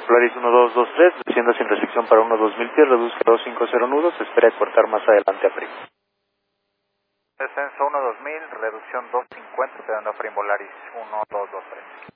Polaris 1223, descienda sin restricción para 12000 pies, reduzca 250 nudos, espera cortar más adelante a Prim. Descenso 12000, reducción 250, quedando a Prim Polaris 1223.